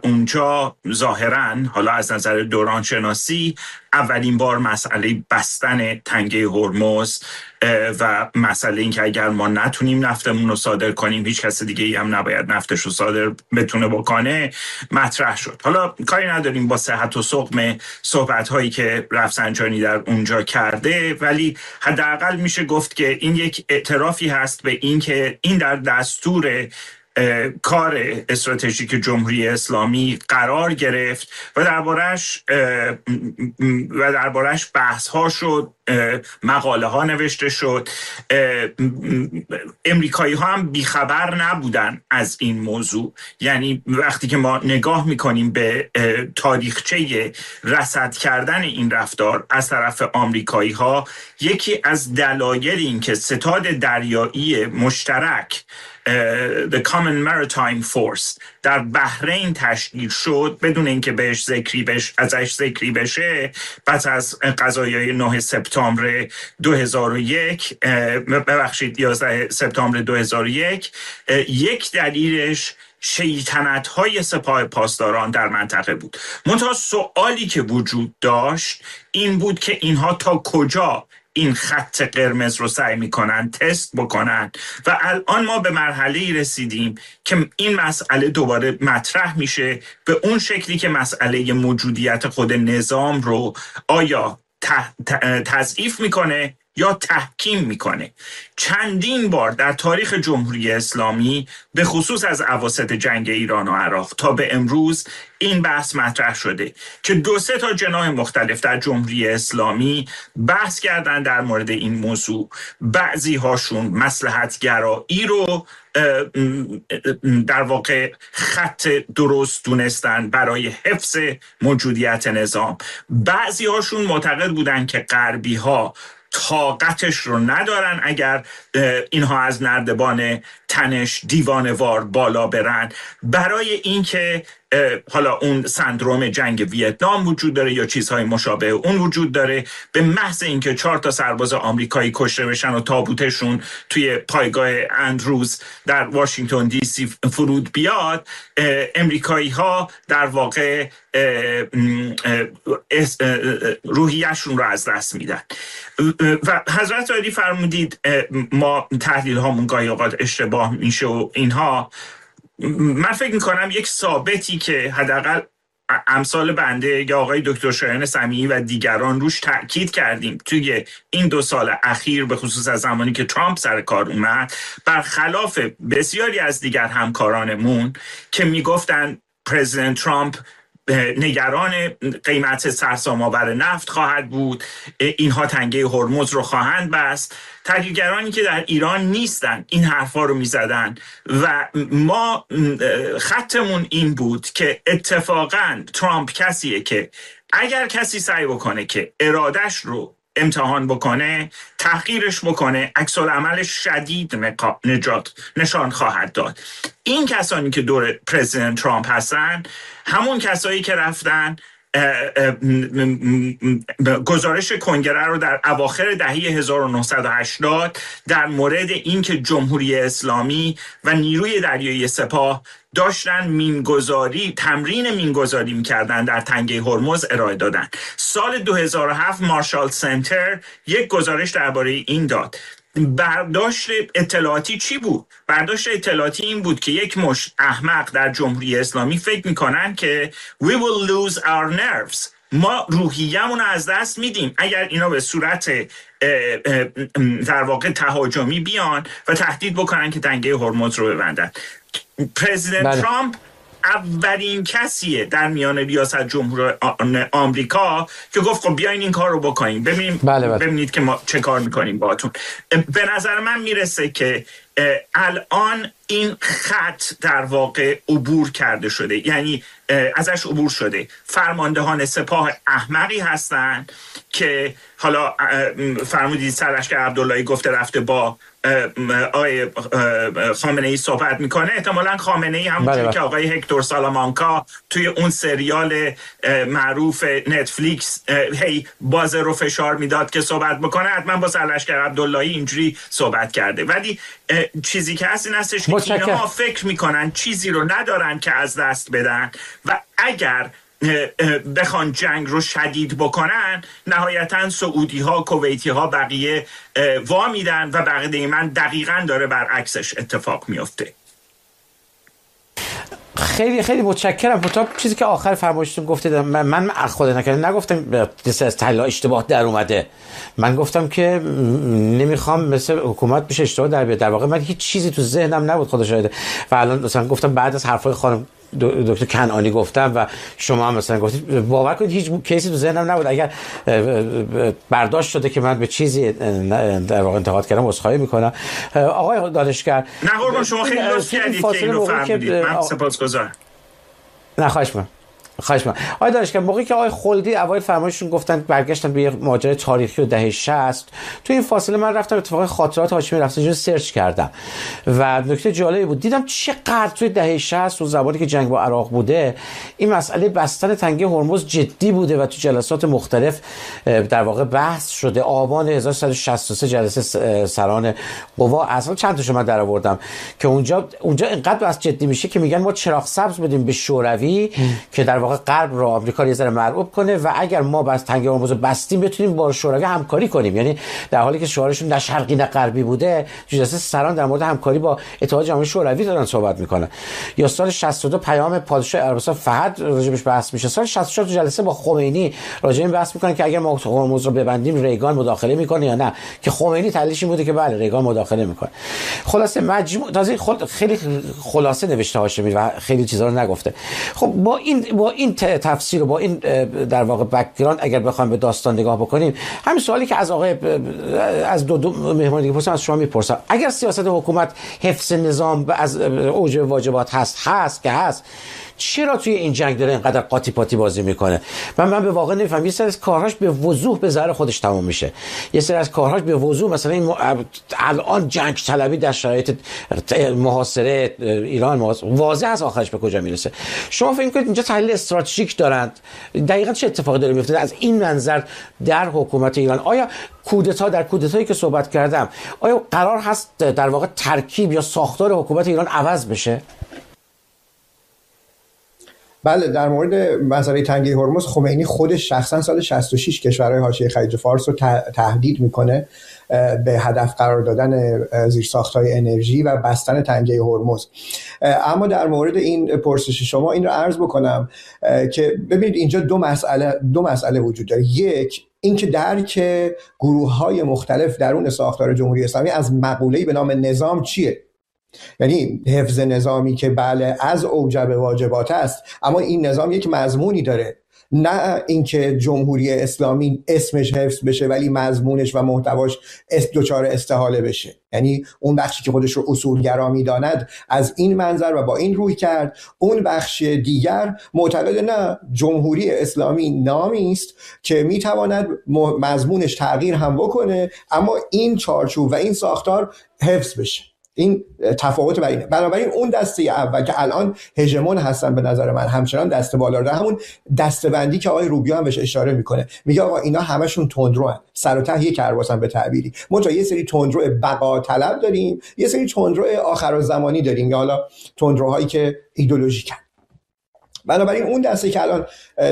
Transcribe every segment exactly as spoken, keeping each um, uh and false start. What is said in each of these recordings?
اونجا ظاهراً حالا از نظر دوران شناسی اولین بار مسئله بستن تنگه هرمز و مسئله این که اگر ما نتونیم نفتمون رو صادر کنیم هیچ کس دیگه ای هم نباید نفتش رو صادر بتونه بکنه مطرح شد. حالا کاری نداریم با صحت و سقم صحبت هایی که رفسنجانی در اونجا کرده، ولی حداقل میشه گفت که این یک اعترافی هست به این که این در دستور کار استراتژیک جمهوری اسلامی قرار گرفت و دربارش و دربارش بحث ها شد، مقاله ها نوشته شد. امریکایی ها هم بیخبر نبودن از این موضوع. یعنی وقتی که ما نگاه میکنیم به تاریخچه رصد کردن این رفتار از طرف آمریکایی ها، یکی از دلایل این که ستاد دریایی مشترک The Common Maritime Force در بحرین تشکیل شد بدون اینکه بهش ذکری بش ازش ذکری بشه پس از قضایای نه سپتامبر دو هزار و یک ببخشید یازده سپتامبر دو هزار و یک یک دلیلش شیطنت های سپاه پاسداران در منطقه بود. منتها سوالی که وجود داشت این بود که اینها تا کجا این خط قرمز رو سعی میکنن تست بکنن و الان ما به مرحله رسیدیم که این مسئله دوباره مطرح میشه به اون شکلی که مسئله موجودیت خود نظام رو آیا تضعیف میکنه یا تحکیم میکنه. چندین بار در تاریخ جمهوری اسلامی به خصوص از اواسط جنگ ایران و عراق تا به امروز این بحث مطرح شده که دو سه تا جناح مختلف در جمهوری اسلامی بحث کردن در مورد این موضوع. بعضی هاشون مصلحت گرایی رو در واقع خط درست دونستن برای حفظ موجودیت نظام، بعضی هاشون معتقد بودن که غربی ها طاقتش رو ندارن اگر اینها از نردبان تنش دیوانوار بالا برن، برای اینکه حالا اون سندروم جنگ ویتنام وجود داره یا چیزهای مشابه اون وجود داره، به محض اینکه چهار تا سرباز آمریکایی کشته بشن و تابوتشون توی پایگاه اندروز در واشنگتن دی سی فرود بیاد، امریکایی ها در واقع روحیه‌شون رو از دست میدن. و حضرت عالی فرمودید ما تحلیل هامون گاهی اوقات اشتباه میشه و اینها. من فکر میکنم یک ثابتی که حداقل امثال بنده یا آقای دکتر شایان سمیعی و دیگران روش تأکید کردیم توی این دو سال اخیر، به خصوص از زمانی که ترامپ سر کار اومد، برخلاف بسیاری از دیگر همکارانمون که میگفتن پرزیدنت ترامپ نگران قیمت سرسام‌آور نفت خواهد بود، اینها تنگه هرمز رو خواهند بست، تحلیلگرانی که در ایران نیستن این حرفا رو میزدن و ما خطمون این بود که اتفاقاً ترامپ کسیه که اگر کسی سعی بکنه که ارادش رو امتحان بکنه، تحقیرش بکنه، عکس العملش شدید نجات نشان خواهد داد. این کسانی که دور پرزیدنت ترامپ هستن همون کسایی که رفتن گزارش کنگره رو در اواخر دهه هزار و نهصد و هشتاد در مورد اینکه جمهوری اسلامی و نیروی دریایی سپاه داشتن مینگذاری تمرین مینگذاری میکردن در تنگه هرمز ارائه دادن. سال دو هزار و هفت مارشال سنتر یک گزارش درباره این داد. برداشت اطلاعاتی چی بود؟ برداشت اطلاعاتی این بود که یک مش احمق در جمهوری اسلامی فکر میکنن که we will lose our nerves، ما روحیه‌مون رو از دست میدیم اگر اینا به صورت در واقع تهاجمی بیان و تهدید بکنن که تنگه هرمز رو ببندن. پرزیدنت بله. ترامپ اولین کسیه در میان ریاست جمهور آمریکا که گفت خب بیاین این کار رو بکنیم، ببینیم بله بله. ببینید که ما چه کار میکنیم باهاتون. به نظر من میرسه که الان این خط در واقع عبور کرده شده، یعنی ازش عبور شده. فرماندهان سپاه احمقی هستن که حالا فرمودید سرلشکر عبداللهی گفته رفته با آقای خامنه ای صحبت میکنه، احتمالاً خامنه ای همونجوری که آقای هکتور سالامانکا توی اون سریال معروف نتفلیکس هی بازه رو فشار میداد که صحبت بکنه، حتما با سرلشکر عبداللهی اینجوری صحبت کرده. ولی چیزی که هست این هستش که اینها فکر میکنن چیزی رو ندارن که از دست بدن و اگر بخوان جنگ رو شدید بکنن نهایتاً سعودی ها، کویتی ها، بقیه وا میدن و بقیه من دقیقاً داره برعکسش اتفاق میفته. خیلی خیلی متشکرم. تا چیزی که آخر فرمایشتون گفتید من من خود نکردم، نگفتم دست از طلا اشتباه در اومده. من گفتم که نمیخوام مثل حکومت بشه اشتباه در بیاد. در واقع من هیچ چیزی تو ذهنم نبود، خدا شاهده. و الان مثلا گفتم بعد از حرفای خانم دکتر کنعانی گفتم و شما هم مثلا گفتید، باور کنید هیچ کیسی تو ذهنم نبود. اگر برداشت شده که من به چیزی در واقع انتقاد کردم عذرخواهی میکنم. آقای دانشگر، نه قربان شما خیلی لطف کردید که اینو فهمیدید. من سپاسگزارم. نه خواهش می‌کنم. خواهش می‌کنم. آقای دانشگر، موقعی که آقای خلدی اوایل فرمایششون گفتن برگشتن به یه ماجرای تاریخی و دهه شصت، تو این فاصله من رفتم اتفاقا خاطرات هاشمی رفسنجانی رو سرچ کردم و نکته جالبی بود. دیدم چقدر توی دهه شصت و زمانی که جنگ با عراق بوده این مسئله بستن تنگه هرمز جدی بوده و تو جلسات مختلف در واقع بحث شده. آبان هزار و سیصد و شصت و سه جلسه سران قوا، اصلا چند تاشو من درآوردم که اونجا اونجا اینقدر بحث جدی میشه که میگن ما چراغ سبز بدیم به شوروی که در واقع غرب رو آمریکا یه ذره مرعوب کنه و اگر ما بس تنگه هرمز رو بستیم بتونیم با شوروی همکاری کنیم. یعنی در حالی که شعارشون نه شرقی نه غربی بوده، جلسه سران در مورد همکاری با اتحاد جماهیر شوروی دارن صحبت میکنن. یا سال شصت و دو پیام پادشاه عربستان فقط راجبش بحث میشه. سال شصت و چهار تو جلسه با خمینی راجع به این بحث میکنن که اگر ما هرمز رو ببندیم ریگان مداخله میکنه یا نه، که خمینی تحلیلش این بوده که بله ریگان مداخله میکنه. خلاصه مجموع تازه خیلی خلاصه نوشته هاشمی و خیلی چیزا رو نگفته. خب با این با این تفسیر و با این در واقع بک‌گراند اگر بخوایم به داستان نگاه بکنیم، همین سوالی که از آقای از دو, دو مهمان دیگه پرسیدم از شما میپرسم، اگر سیاست حکومت حفظ نظام از اوج واجبات هست هست که هست، چرا توی این جنگ داره اینقدر قاطی پاتی بازی میکنه؟ من من به واقع نمیفهمم. یه سری از کارهاش به وضوح به ضرر خودش تمام میشه، یه سری از کارهاش به وضوح مثلا این م... الان جنگ طلبی در شرایط محاصره ایران واضح از آخرش به کجا میرسه. شما فکر میکنید اینجا تحلیل استراتژیک دارند؟ دقیقاً چه اتفاقی داره میفته از این منظر در حکومت ایران؟ آیا کودتا در کودتایی که صحبت کردم آیا قرار هست در واقع ترکیب یا ساختار حکومت ایران عوض بشه؟ بله، در مورد مسئله تنگه هرمز خمینی خودش شخصا سال شصت و شش کشورهای حاشیه خلیج فارس رو تهدید میکنه به هدف قرار دادن زیرساخت‌های انرژی و بستن تنگه هرمز. اما در مورد این پرسش شما این رو عرض بکنم که ببینید اینجا دو مسئله دو مسئله وجود داره. یک، اینکه درک گروه‌های مختلف درون ساختار جمهوری اسلامی از مقوله‌ای به نام نظام چیه. یعنی حفظ نظامی که بله از اوجب واجبات است، اما این نظام یک مضمونی داره، نه اینکه جمهوری اسلامی اسمش حفظ بشه ولی مضمونش و محتواش دچار استحاله بشه. یعنی اون بخشی که خودش رو اصولگرا می‌داند از این منظر و با این روی کرد، اون بخش دیگر معتقد نه، جمهوری اسلامی نامی است که میتواند مضمونش تغییر هم بکنه اما این چارچوب و این ساختار حفظ بشه. این تفاوت بینه. بنابراین اون دسته اول که الان هژمون هستن به نظر من همچنان دسته بالا داره، همون دسته‌بندی که آقای روبیو هم بهش اشاره میکنه، میگه آقا اینا همشون تندروان، سر و ته یک کرباسن به تعبیری. ما یه سری تندرو بقا طلب داریم، یه سری تندرو آخرالزمانی داریم یا حالا تندروهایی که ایدئولوژیکن. بنابراین اون دسته که الان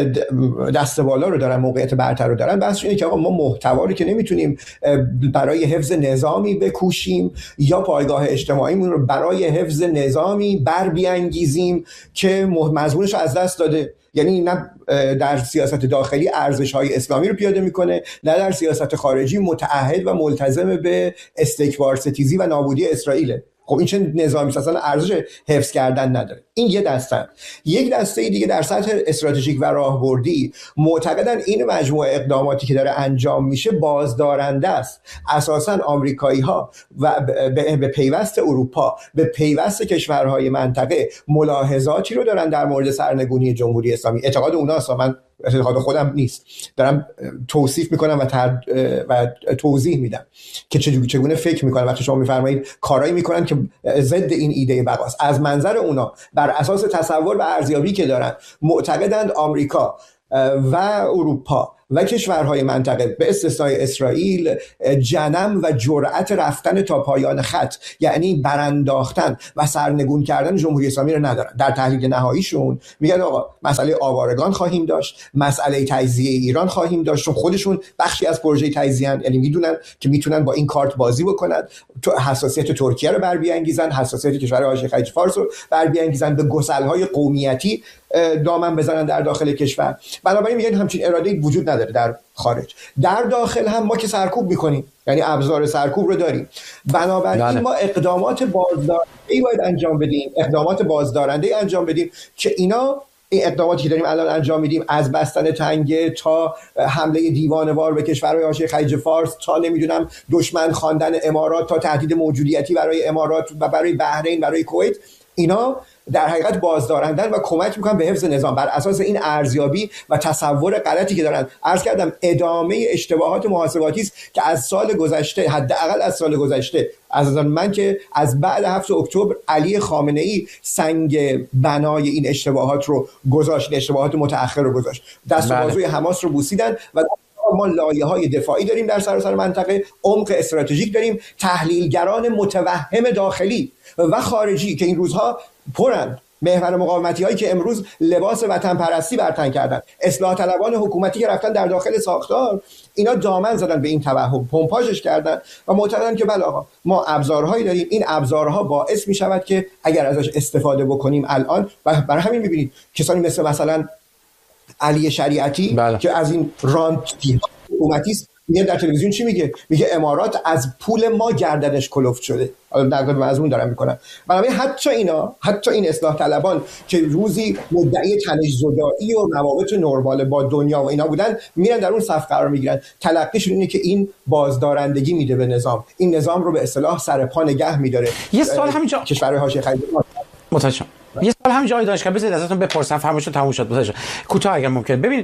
دست بالا رو دارن، موقعیت برتر رو دارن، بحثش اینه که آقا ما محتوا رو که نمیتونیم برای حفظ نظامی بکوشیم یا پایگاه اجتماعیمون رو برای حفظ نظامی بر بیانگیزیم که مضمونش رو از دست داده. یعنی نه در سیاست داخلی ارزش‌های اسلامی رو پیاده میکنه، نه در سیاست خارجی متعهد و ملتزم به استکبار ستیزی و نابودی اسرائیل. خب این چه نظامی اصلا ارزش حفظ کردن نداره. این یه دسته. یک دسته دیگه در سطح استراتژیک و راهبردی معتقدن این مجموعه اقداماتی که داره انجام میشه بازدارنده است. اساساً آمریکایی‌ها و به پیوست اروپا، به پیوست کشورهای منطقه ملاحظاتی رو دارن در مورد سرنگونی جمهوری اسلامی. اعتقاد اوناست، من اعتقاد خودم نیست، دارم توصیف میکنم و, تر... و توضیح میدم که چگونه فکر میکنم. وقتی شما میفرمایید کارایی میکنن که ضد این ایده بقاست، از منظر اونا بر اساس تصور و ارزیابی که دارن معتقدند آمریکا و اروپا و کشورهای منطقه به استثنای اسرائیل جنم و جرأت رفتن تا پایان خط، یعنی برانداختن و سرنگون کردن جمهوری اسلامی رو ندارن. در تحلیل نهاییشون میگن آقا مسئله آوارگان خواهیم داشت، مسئله تجزیه ایران خواهیم داشت، چون خودشون بخشی از پروژه تجزیه ان، یعنی میدونن که میتونن با این کارت بازی بکنن، تو حساسیت ترکیه رو بر بیانگیزن، حساسیت کشور حاشیه خلیج فارس رو بر بیانگیزن، به گسل‌های قومیتی دامن بزنن در داخل کشور. بنابراین میگن همچین اراده‌ای وجود نداره در خارج. در داخل هم ما که سرکوب میکنیم، یعنی ابزار سرکوب رو داریم، بنابراین داره. ما اقدامات بازدارنده‌ای باید انجام بدیم، اقدامات بازدارنده‌ای انجام بدیم که اینا، این اقداماتی که داریم الان انجام میدیم، از بستن تنگه تا حمله دیوانه‌وار به کشورهای حاشیه خلیج فارس، تا نمیدونم دشمن خواندن امارات، تا تهدید موجودیتی برای امارات و برای بحرین، برای کویت، اینا در حقیقت بازدارندن و کمک میکنن به حفظ نظام. بر اساس این ارزیابی و تصور غلطی که دارن، عرض کردم ادامه اشتباهات محاسباتی است که از سال گذشته، حداقل از سال گذشته، از نظر من که از بعد هفتم اکتبر علی خامنه ای سنگ بنای این اشتباهات رو گذاشت، اشتباهات متأخر رو گذاشت، دست و بازوی حماس رو بوسیدن و ما لایه‌های دفاعی داریم در سراسر منطقه، عمق استراتژیک داریم، تحلیلگران متوهم داخلی و خارجی که این روزها پرند، محور مقاومتی هایی که امروز لباس وطن پرستی بر تن کردن، اصلاح طلبان حکومتی که رفتن در داخل ساختار، اینا دامن زدن به این توهم، پمپاژش کردن و معتقدن که بله آقا ما ابزارهایی داریم، این ابزارها باعث می شود که اگر ازش استفاده بکنیم الان، و برای همین میبینید کسانی مثل مثلا علی شریعتی بله. که از این رانتی حکومتی است، میگه در تلویزیون چی میگه؟ میگه امارات از پول ما گردنش کلفت شده. حالا در مضمون دارم میکنم. بنابراین حتی اینا، حتی این اصلاح طلبان که روزی مدعی تنش زدایی و روابط نرمال با دنیا و اینا بودن، میرن در اون صف قرار میگیرن. تلقیشون اینه که این بازدارندگی میده به نظام، این نظام رو به اصطلاح سر پا نگه میداره. یه سوال همینجا کشورهای حاشیه خلیج متشکرم. یه سوال همینجا آقای دانشگاه بذارید ازتون بپرسم، فرمایشتون تموم شد. بذارید کوتاه اگر ممکن. ببین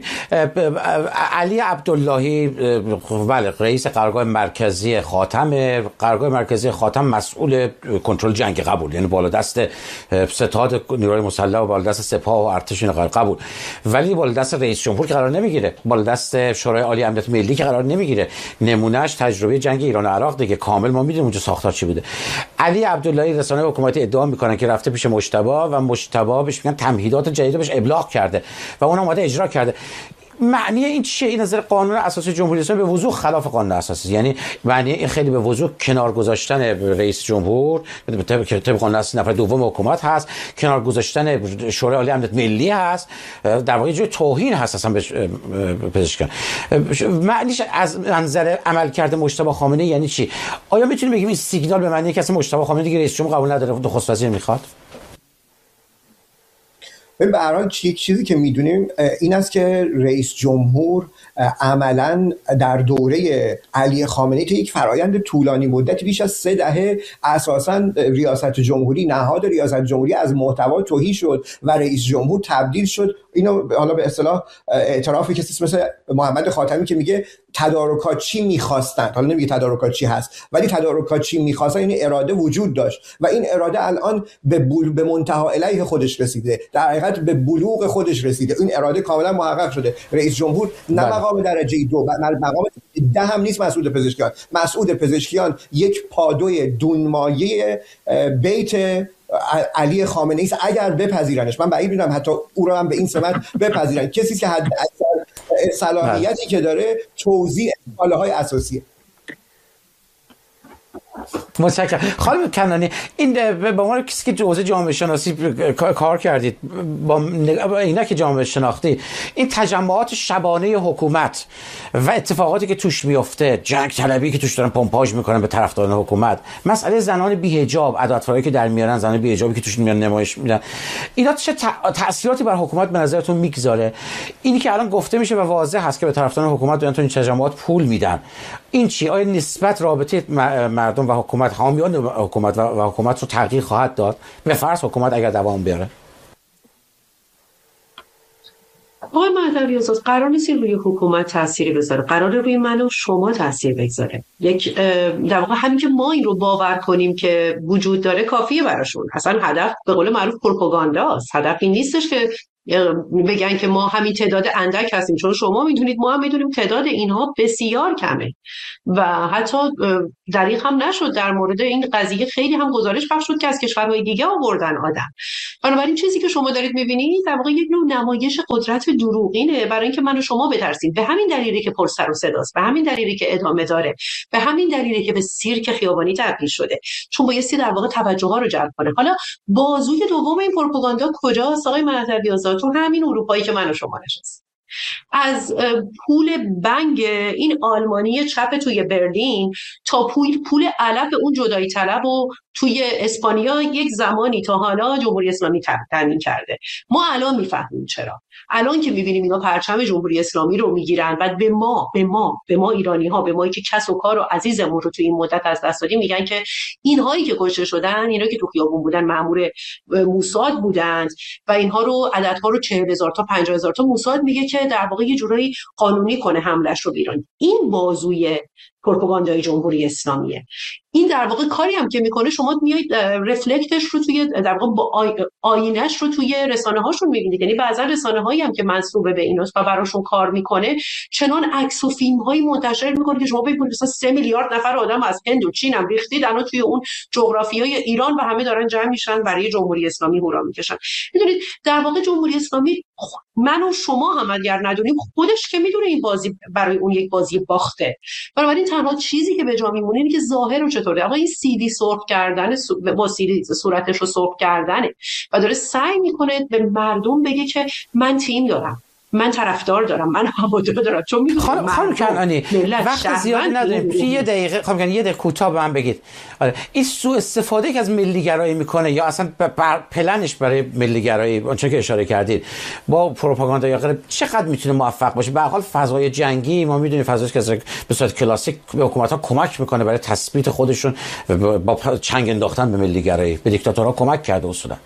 علی عبداللهی بله رئیس قرارگاه مرکزی خاتم، قرارگاه مرکزی خاتم مسئول کنترل جنگ قبول، یعنی بالا دست ستاد نیروهای مسلح و بالا دست سپاه و ارتش اینا قبول، ولی بالا دست رئیس جمهور که قرار نمیگیره، بالا دست شورای عالی امنیت ملی که قرار نمیگیره. نمونهش تجربه جنگ ایران و عراق دیگه، کامل ما میدونیم اونجا ساختار چی بوده. علی عبداللهی رسانه‌های حکومتی ادعا میکنن که رفته پیش مجتبی و مجتبی بهش میگن تمهیدات جدید بهش ابلاغ کرده و اون اومده اجرا کرده. معنی این چیه؟ این نظر قانون اساسی جمهوری اسلامی به وضوح خلاف قانون اساسی، یعنی معنی این خیلی به وضوح کنار گذاشتن رئیس جمهور که طبق قانون اساسی نفر دوم حکومت هست، کنار گذاشتن شورای عالی امنیت ملی هست، در واقع جای توهین هست اصلا به پزشکان. معنیش از منظر عملکرد مجتبی خامنه ای یعنی چی؟ آیا میتونیم بگیم این سیگنال به معنی که اصلا مجتبی خامنه دیگه رئیس جمهور قبول نداره، نخست وزیر میخواد؟ به هر حال چیزی که میدونیم این است که رئیس جمهور عملاً در دوره علی خامنه‌ای تا یک فرایند طولانی مدتی بیش از سه دهه اساساً ریاست جمهوری، نهاد ریاست جمهوری از محتوا تهی شد و رئیس جمهور تبدیل شد. اینو حالا به اصطلاح اعترافی کسی مثل محمد خاتمی که میگه تدارکات چی می‌خواستند، حالا نمیگه تدارکات چی هست، ولی تدارکات چی می‌خواستن، این اراده وجود داشت و این اراده الان به بول به منتها الیه خودش رسیده، در حقیقت به بلوغ خودش رسیده. این اراده کاملا محقق شده. رئیس جمهور نه مقام درجه دو، مقام ده هم نیست مسعود پزشکیان. مسعود پزشکیان یک پادوی دونمایه بیت علی خامنه ای است اگر بپذیرنش. من بعید میدونم حتی او رو هم به این سمت بپذیرن. کسی که حد صلاحیتی که داره توزیع حاله‌های اساسیه. متشکرم. خانم کنانی، این به عنوان کسی که جزء جامعه شناسی کار کردید، با اینا که جامعه شناختی، این تجمعات شبانه حکومت و اتفاقاتی که توش میفته، جنگ طلبی که توش دارن پمپاژ میکنن به طرفداران حکومت، مسئله زنان بی‌حجاب، عدالت‌فرایی که در میارن، زنان بی‌حجابی که توش میان نمایش میدن، اینا چه تأثیراتی بر حکومت به نظرتون میگذاره؟ اینی که الان گفته میشه و واضح هست که به طرفداران حکومت دارن تو این تجمعات پول میدن، این چی؟ آیا نسبت رابطه مردم و حکومت، حامیان حکومت و حکومت رو تغییر خواهد داد؟ به فرض حکومت اگر دوام بیاره. آقای مهدوی عزاز، قرار نیست روی حکومت تأثیری بذاره، قرار روی من و شما تأثیر بگذاره. یک در واقع همین که ما این رو باور کنیم که وجود داره کافیه براشون. اصلا هدف به قول معروف پروپاگانداست. هدف این نیستش که بگن که ما همین تعداد اندک هستیم، چون شما میدونید ما هم میدونیم تعداد اینها بسیار کمه و حتی دریغ هم نشد در مورد این قضیه خیلی هم گزارش پخش شد که از کشورهای دیگه آوردن آدم. بنابراین چیزی که شما دارید میبینید در واقع یک نوع نمایش قدرت دروغینه برای اینکه من و شما بترسیم. به همین دلیلی که پر سر و صداست، به همین دلیلی که ادامه داره، به همین دلیلی که به سیرک خیابانی تبدیل شده، چون بایستی در واقع توجه ها رو جلب کنه. حالا بازوی دوم این پروپاگاندا کجاست آقای مهدوی آزاد؟ تو همین اروپایی که من و شما نشستیم. از پول بنگ این آلمانی چپ توی برلین تا پول پول علف اون جدایی طلب و توی اسپانیا یک زمانی تا حالا جمهوری اسلامی تامین کرده. ما الان میفهمیم چرا. الان که میبینیم اینا پرچم جمهوری اسلامی رو میگیرن و به ما به ما به ما ایرانی ها، به ما که کس و کار و عزیزمون رو توی این مدت از دست دادیم، میگن که اینهایی که کشته شدن، اینا که تو خیابون بودن مأمور موساد بودند و اینها رو عددها رو چهل هزار تا پنجاه هزار تا موساد میگه که در واقع یه جورایی قانونی کنه حملش رو بیرون. این بازوی پروپاگاندای جمهوری اسلامیه. این در واقع کاری هم که میکنه شما میایید رفلکتش رو توی در واقع با آی... آینش رو توی رسانه هاشون میبینید. یعنی بعضا رسانه هایی هم که منسوب به ایناست و براشون کار میکنه چنان عکس و فیلم هایی منتشر میکنه که شما ببینید مثلا سه میلیارد نفر آدم از هند و چین هم ریختید الان توی اون جغرافیای ایران و همه دارن جمع میشن برای جمهوری اسلامی هورا میکشن. میدونید در واقع جمهوری اسلامی، من و شما هم اگر ندونیم، خودش که میدونه این بازی برای اون یک بازی باخته. بنابراین تنها چیزی که به جا میمونه اینه که ظاهر رو چطوره. آقا این سی دی سرخ کردن، با سی دی صورتش رو سرخ کردنه و داره سعی میکنه به مردم بگه که من تیم دارم، من طرفدار دارم، من هوادار دارم. چون میدونم خانم کنعانی وقت زیاد نداریم، توی یه دقیقه خانم کنعانی یه دقیقه کوتاه به من بگید. آره این سوء استفاده که از ملی گرایی میکنه یا اصلا بر پلنش برای ملی گرایی اونچه که اشاره کردید با پروپاگاندا یا غیره چقدر میتونه موفق باشه؟ به هر حال فضای جنگی ما میدونیم فضایی که به صورت کلاسیک به حکومت‌ها کمک میکنه برای تثبیت خودشون با چنگ انداختن به ملی گرایی، به دیکتاتورها کمک کرده اصولا.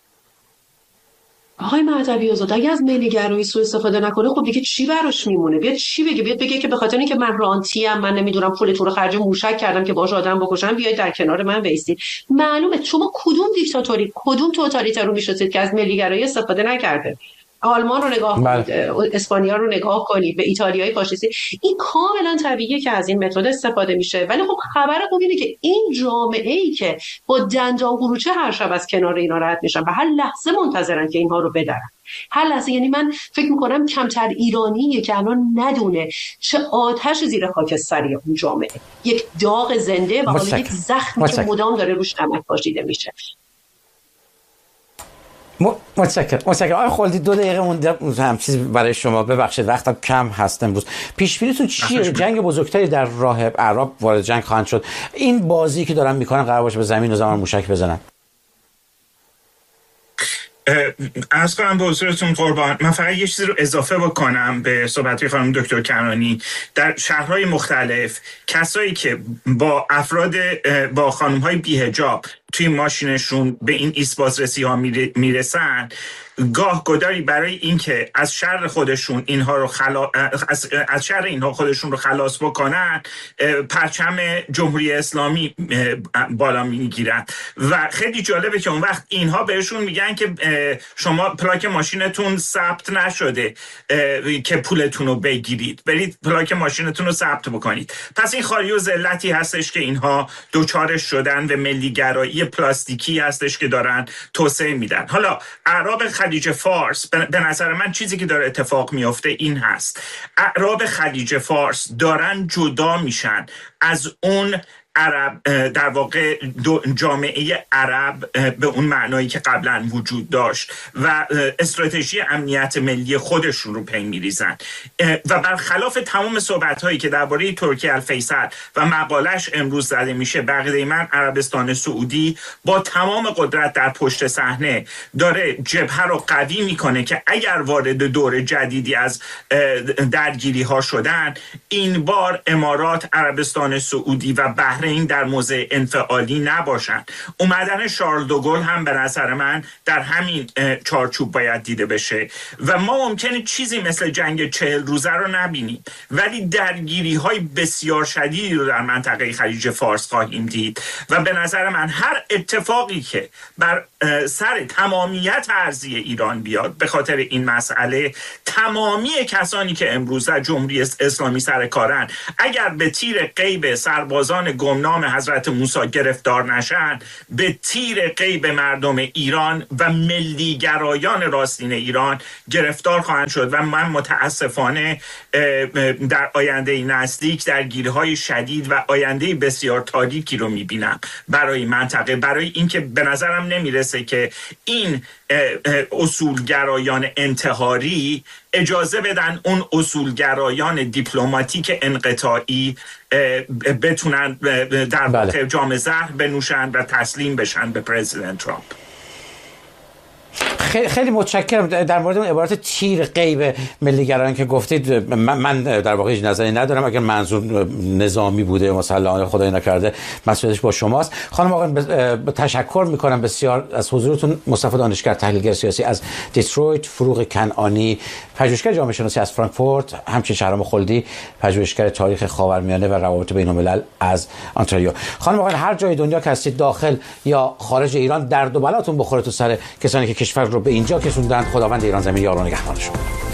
آقای مهدوی آزاد اگه از ملی‌گرایی سوء استفاده نکنه خب دیگه چی براش میمونه؟ بیاد چی بگه؟ بیاد بگه که به خاطر اینکه من رانتی ام، من نمیدونم پول تو رو خرج موشک کردم که باهاش آدم بکشم، بیاید در کنار من بایستید. معلومه شما کدوم دیکتاتوری، کدوم توتالیتر رو میشناسید که از ملی‌گرایی استفاده نکرده؟ آلمان رو نگاه کنید، اسپانیا رو نگاه کنید، به ایتالیای فاشیستی. این کاملا طبیعیه که از این متد استفاده میشه. ولی خب خبر خوب اینه که این جامعه‌ای که با دندان قروچه هر شب از کنار اینا رد میشن و هر لحظه منتظرن که اینها رو بدرن، هر لحظه. یعنی من فکر میکنم کمتر ایرانیه که الان ندونه چه آتش زیر خاکستری اون جامعه، یک داغ زنده و حالا یک زخمی که مدام داره روش نمک پاشیده میشه. متشکرم. متشکرم. آقای خلدی دو دقیقه مونده هم چیزی برای شما، ببخشید وقتم کم هست امروز. پیش بینیتون چیه؟ جنگ بزرگتری در راه اعراب وارد جنگ خواهند شد. این بازی که دارن میکنن قرار باشه به زمین و زمان موشک بزنن. از کنم به حضورتون قربان، من فقط یه چیزی رو اضافه بکنم به صحبت‌های خانم دکتر کنعانی. در شهرهای مختلف کسایی که با افراد با خانم‌های بی‌حجاب توی ماشینشون به این ایست بازرسی ها میرسن، گاه گداری برای اینکه از شر خودشون اینها رو خلا... از... از شر اینها خودشون رو خلاص بکنن، پرچم جمهوری اسلامی بالا میگیرن و خیلی جالبه که اون وقت اینها بهشون میگن که شما پلاک ماشینتون ثبت نشده که پولتون رو بگیرید، برید پلاک ماشینتون رو ثبت بکنید. پس این خاری و ذلتی هستش که اینها دوچارش شدن و ملی‌گرایی پلاستیکی هستش که دارن توسعه میدن. حالا اعراب خلیج فارس، به نظر من چیزی که داره اتفاق میفته این هست: اعراب خلیج فارس دارن جدا میشن از اون عرب، در واقع جامعه عرب به اون معنایی که قبلا وجود داشت و استراتژی امنیت ملی خودشون رو پی میریزن و برخلاف تمام صحبت‌هایی که درباره ترکیه الفیصل و مقالش امروز زده میشه، بقیه من عربستان سعودی با تمام قدرت در پشت صحنه داره جبهه رو قوی میکنه که اگر وارد دور جدیدی از درگیری ها شدن، این بار امارات، عربستان سعودی و بحرین بهره این در موضع انفعالی نباشن. اومدن شارل دوگل هم به نظر من در همین چارچوب باید دیده بشه و ما ممکنه چیزی مثل جنگ چهل روزه رو نبینیم، ولی درگیری های بسیار شدیدی رو در منطقه خلیج فارس خواهیم دید و به نظر من هر اتفاقی که بر سر تمامیت ارضی ایران بیاد به خاطر این مسئله، تمامی کسانی که امروز در جمهوری اسلامی سر کارن اگر به تیر غیب سربازان گمنام حضرت موسی گرفتار نشن، به تیر غیب مردم ایران و ملیگرایان راستین ایران گرفتار خواهند شد و من متاسفانه در آینده نزدیک درگیری‌های شدید و آینده بسیار تاریکی رو می‌بینم برای منطقه، برای اینکه به نظرم نمیرسه که این اصولگرایان انتحاری اجازه بدن اون اصولگرایان دیپلماتیک انقطاعی بتونن در واقع جام زهر بنوشن و تسلیم بشن به پرزیدنت ترامپ. خیلی خیلی متشکرم. در مورد اون عبارت تیر غیب ملیگرایان که گفتید، من در واقع هیچ نظری ندارم. اگر منظور نظامی بوده مثلا خدای نکرده مسئولیتش با شماست. خانم آقایان تشکر میکنم بسیار از حضورتون. مصطفی دانشگر، تحلیلگر سیاسی از دیترویت، فروغ کنعانی پژوهشگر جامعه شناسی از فرانکفورت، همچنین شهرام خلدی پژوهشگر تاریخ خاورمیانه و روابط بین‌الملل از آنتاریو. خانم آقایان هر جای دنیا که هستید، داخل یا خارج ایران، درد و بلاتون بخوره تو سر کسانی که کشور رو به اینجا کشوندن. خداوند ایران زمین یار و نگهدارشون.